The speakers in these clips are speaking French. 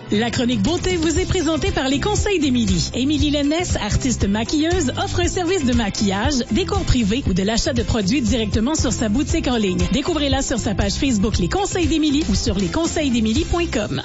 La chronique beauté vous est présentée par les conseils d'Émilie. Émilie Lennès, artiste maquilleuse, offre un service de maquillage, décours privé ou de l'achat de produits directement sur sa boutique en ligne. Découvrez-la sur sa page Facebook Les Conseils d'Émilie ou sur lesconseilsdémilie.com.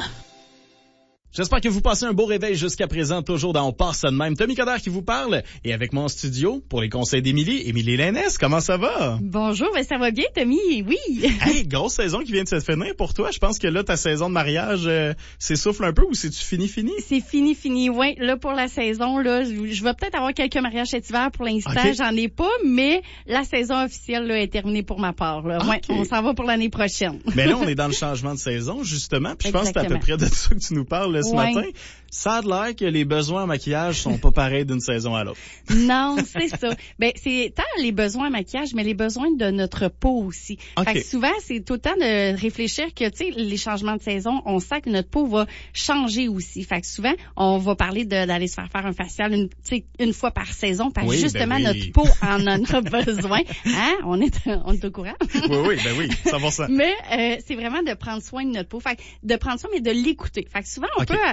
J'espère que vous passez un beau réveil jusqu'à présent, toujours dans On passe ça de même. Tommy Coderre qui vous parle, et avec moi en studio, pour les conseils d'Émilie, Émilie Lennès, comment ça va? Bonjour, ben ça va bien, Tommy, oui. Hey, grosse saison qui vient de se finir pour toi. Je pense que là, ta saison de mariage s'essouffle un peu, ou c'est-tu fini? C'est fini, ouais. Là, pour la saison, là, je vais peut-être avoir quelques mariages cet hiver pour l'instant, okay. J'en ai pas, mais la saison officielle là, est terminée pour ma part. Là. Okay. Ouais, on s'en va pour l'année prochaine. Mais là, on est dans le changement de saison, justement, puis je pense que c'est à peu près de ça que tu nous parles ce matin. Ça a l'air que les besoins en maquillage sont pas pareils d'une saison à l'autre. Non, c'est ça. Ben, c'est tant les besoins en maquillage, mais les besoins de notre peau aussi. Okay. Fait que souvent, c'est tout le temps de réfléchir que, tu sais, les changements de saison, on sent que notre peau va changer aussi. Fait que souvent, on va parler d'aller se faire un facial une fois par saison, parce que justement, notre peau en a besoin. Hein? On est au courant? Oui, 100%. Mais, c'est vraiment de prendre soin de notre peau. Fait que de prendre soin, mais de l'écouter. Fait que souvent,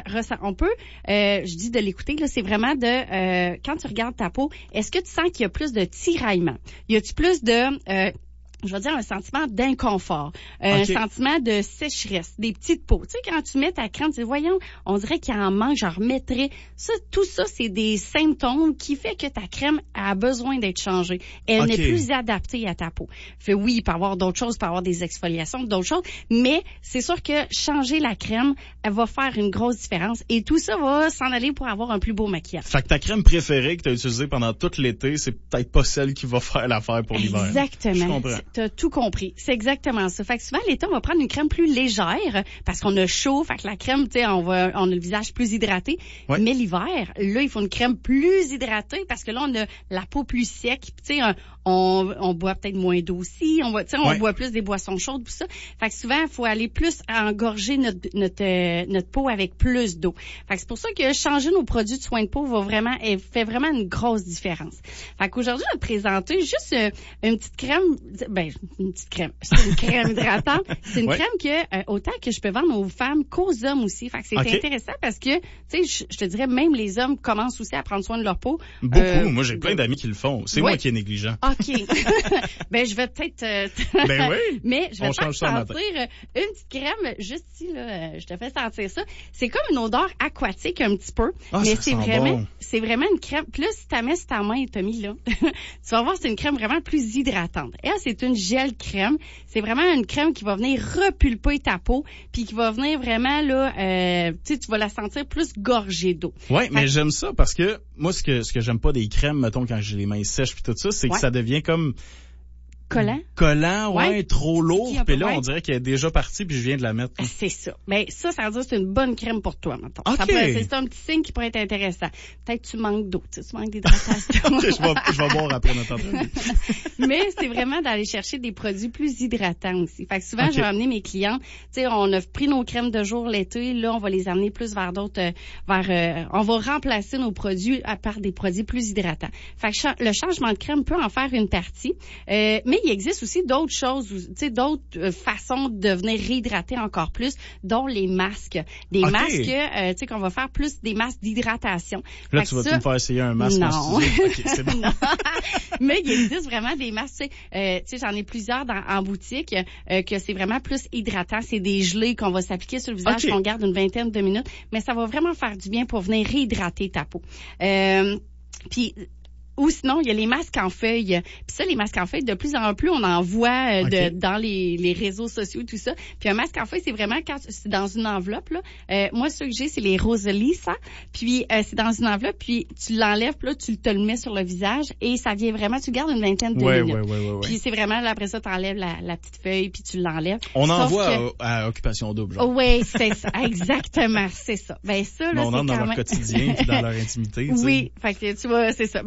on peut, je dis de l'écouter, là, c'est vraiment de, quand tu regardes ta peau, est-ce que tu sens qu'il y a plus de tiraillement? Y a-tu plus de, je vais dire un sentiment d'inconfort, un sentiment de sécheresse, des petites peaux. Tu sais, quand tu mets ta crème, tu dis, voyons, on dirait qu'il en manque, j'en remettrais. Ça, tout ça, c'est des symptômes qui fait que ta crème a besoin d'être changée. Elle n'est plus adaptée à ta peau. Fait oui, il peut y avoir d'autres choses, il peut y avoir des exfoliations, d'autres choses, mais c'est sûr que changer la crème, elle va faire une grosse différence et tout ça va s'en aller pour avoir un plus beau maquillage. Fait que ta crème préférée que tu as utilisée pendant tout l'été, c'est peut-être pas celle qui va faire l'affaire pour l'hiver. Exactement. Je comprends. T'as tout compris. C'est exactement ça. Fait que souvent, l'été, on va prendre une crème plus légère parce qu'on a chaud. Fait que la crème, tu sais, on a le visage plus hydraté. Ouais. Mais l'hiver, là, il faut une crème plus hydratée parce que là, on a la peau plus sec. Tu sais, on boit peut-être moins d'eau aussi. On boit plus des boissons chaudes, tout ça. Fait que souvent, il faut aller plus engorger notre peau avec plus d'eau. Fait que c'est pour ça que changer nos produits de soins de peau fait vraiment une grosse différence. Fait qu'aujourd'hui, je vais te présenter juste une petite crème, une petite crème. C'est une crème hydratante. C'est une crème que, autant que je peux vendre aux femmes qu'aux hommes aussi. Fait que c'est intéressant parce que, tu sais, je te dirais, même les hommes commencent aussi à prendre soin de leur peau. Beaucoup. Moi, j'ai plein d'amis qui le font. C'est moi qui est négligent. OK. Ben, je vais peut-être, ben oui. Mais je vais te sentir une petite crème, juste ici, là, je te fais sentir ça. C'est comme une odeur aquatique un petit peu. Mais c'est vraiment une crème. Puis là, si tu la mets sur ta main, Tommy, là, tu vas voir, c'est une crème vraiment plus hydratante. Elle, c'est une gel crème. C'est vraiment une crème qui va venir repulper ta peau, puis qui va venir vraiment, là, tu vas la sentir plus gorgée d'eau. Ouais, mais j'aime ça parce que moi, ce que j'aime pas des crèmes, mettons, quand j'ai les mains sèches puis tout ça, c'est que ça devient comme collant, trop lourd. Puis là, on dirait qu'elle est déjà partie, puis je viens de la mettre. C'est ça. Ben ça veut dire que c'est une bonne crème pour toi, maintenant. C'est un petit signe qui pourrait être intéressant. Peut-être que tu manques d'eau, tu manques d'hydratation. je vais boire après notre entrevue. Mais c'est vraiment d'aller chercher des produits plus hydratants aussi. Fait que souvent, je vais amener mes clients, tu sais, on a pris nos crèmes de jour l'été, là, on va les amener plus vers d'autres, on va remplacer nos produits par des produits plus hydratants. Fait que le changement de crème peut en faire une partie, mais il existe aussi d'autres choses, tu sais, d'autres façons de venir réhydrater encore plus, dont les masques. Des masques, tu sais, qu'on va faire plus des masques d'hydratation. Là, tu vas me faire essayer un masque. Non. OK, c'est bon. Mais il existe vraiment des masques, tu sais, j'en ai plusieurs en boutique, que c'est vraiment plus hydratant. C'est des gelées qu'on va s'appliquer sur le visage, qu'on garde une vingtaine de minutes, mais ça va vraiment faire du bien pour venir réhydrater ta peau. Puis ou sinon, il y a les masques en feuilles. Puis ça, les masques en feuilles, de plus en plus, on en voit dans les réseaux sociaux, tout ça. Puis un masque en feuille, c'est vraiment quand c'est dans une enveloppe, là. Moi, ceux que j'ai, c'est les Rosalisa. Puis c'est dans une enveloppe, puis tu l'enlèves, puis là, tu te le mets sur le visage et ça vient vraiment, tu gardes une vingtaine de minutes. Ouais. Puis c'est vraiment, là, après ça, tu enlèves la petite feuille, puis tu l'enlèves. On en voit à Occupation Double, genre. Oui, c'est ça. Exactement, c'est ça. Ben ça, là, on entre dans leur quotidien puis dans leur intimité. Oui, fait que tu vois, c'est ça. Ben c'est exactement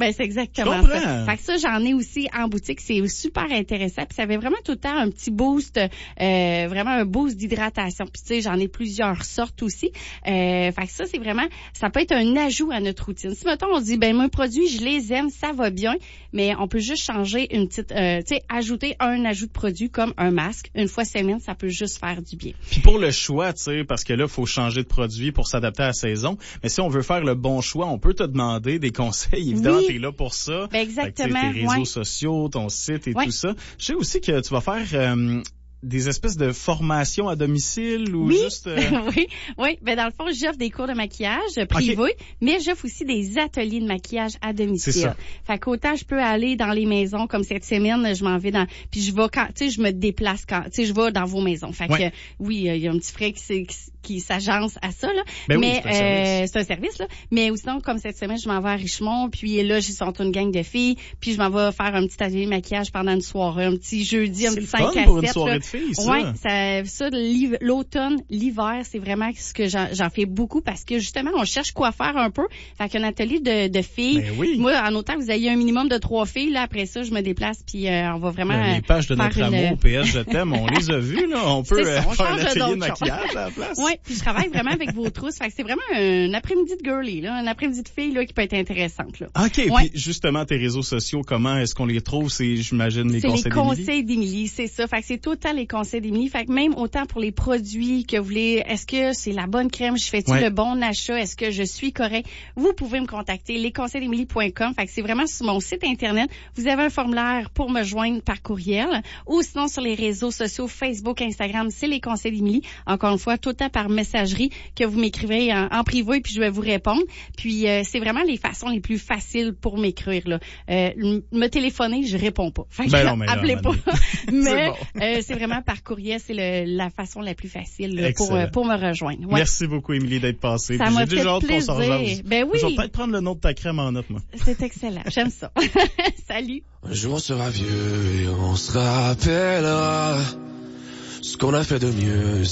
exactement ça. Fait que ça, j'en ai aussi en boutique. C'est super intéressant. Puis ça avait vraiment tout le temps un petit boost, vraiment un boost d'hydratation. Puis tu sais, j'en ai plusieurs sortes aussi. Fait que ça, c'est vraiment, ça peut être un ajout à notre routine. Si mettons, on dit, ben mes produits, je les aime, ça va bien, mais on peut juste changer une petite, tu sais, ajouter un ajout de produit comme un masque. Une fois semaine, ça peut juste faire du bien. Puis pour le choix, tu sais, parce que là, faut changer de produit pour s'adapter à la saison. Mais si on veut faire le bon choix, on peut te demander des conseils. Évidemment, t'es là pour ça. Ben exactement. Fait que, tes réseaux sociaux, ton site et tout ça. Je sais aussi que tu vas faire des espèces de formations à domicile ou juste... Oui. Ben dans le fond, j'offre des cours de maquillage privés, mais j'offre aussi des ateliers de maquillage à domicile. C'est ça. Fait qu'autant je peux aller dans les maisons, comme cette semaine, je m'en vais dans... Puis je vais quand... Tu sais, je me déplace quand... Tu sais, je vais dans vos maisons. Fait que oui, il y a un petit frais qui s'agence à ça, là. Ben mais c'est un service, là. Mais sinon, comme cette semaine, je m'en vais à Richemont, puis là, j'ai sorti une gang de filles, puis je m'en vais faire un petit atelier de maquillage pendant une soirée, un petit jeudi, un petit 5 à 7. Pour une soirée de filles, ça. Ouais, ça l'automne, l'hiver, c'est vraiment ce que j'en fais beaucoup parce que justement, on cherche quoi faire un peu. Fait qu'un atelier de filles. Ben oui. Moi, en autant que vous ayez un minimum de 3 filles, là, après ça, je me déplace puis on va vraiment les pages de notre amour, PS Je t'aime, on les a vues, là. On peut faire un atelier de maquillage à la place. Oui, puis je travaille vraiment avec vos trousses. Fait que c'est vraiment un après-midi de girly, là, un après-midi de filles, là, qui peut être intéressante, là. OK. Puis justement, tes réseaux sociaux, comment est-ce qu'on les trouve? C'est, j'imagine, les conseils d'Émilie. C'est les conseils d'Émilie, c'est ça. Fait que c'est tout le temps les conseils d'Émilie. Fait que même autant pour les produits que vous voulez, est-ce que c'est la bonne crème? Je fais-tu le bon achat? Est-ce que je suis correct? Vous pouvez me contacter, lesconseilsdemilie.com. Fait que c'est vraiment sur mon site Internet. Vous avez un formulaire pour me joindre par courriel ou sinon sur les réseaux sociaux Facebook, Instagram, c'est les conseils d'Émilie. Encore une fois, tout le temps par messagerie que vous m'écrivez en privé puis je vais vous répondre. Puis c'est vraiment les façons les plus faciles pour m'écrire, là. Me téléphoner, je réponds pas. Fait que appelez pas. Mais c'est vraiment par courriel, c'est la façon la plus facile là, pour me rejoindre. Ouais. Merci beaucoup, Émilie, d'être passée. Ça m'a fait déjà hâte plaisir. qu'on s'en jase. Ben oui. Je vais peut-être prendre le nom de ta crème en note, moi. C'est excellent. J'aime ça. Salut. Un jour on sera vieux et on se rappellera ce qu'on a fait de mieux.